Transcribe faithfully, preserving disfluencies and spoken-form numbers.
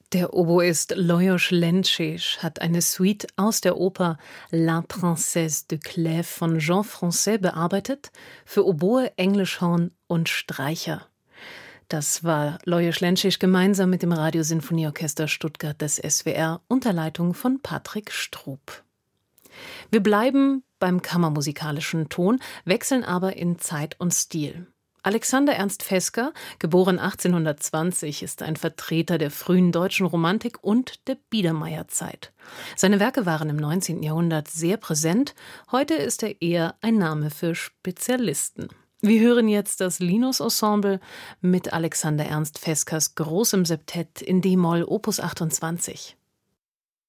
Der Oboist Lajos Lencsés hat eine Suite aus der Oper La Princesse de Clèves von Jean Francais bearbeitet für Oboe, Englischhorn und Streicher. Das war Lajos Lencsés gemeinsam mit dem Radiosinfonieorchester Stuttgart des S W R unter Leitung von Patrick Strub. Wir bleiben beim kammermusikalischen Ton, wechseln aber in Zeit und Stil. Alexander Ernst Fesker, geboren achtzehnhundertzwanzig, ist ein Vertreter der frühen deutschen Romantik und der Biedermeierzeit. Seine Werke waren im neunzehnten Jahrhundert sehr präsent, heute ist er eher ein Name für Spezialisten. Wir hören jetzt das Linus-Ensemble mit Alexander Ernst Feskers großem Septett in D-Moll Opus achtundzwanzig.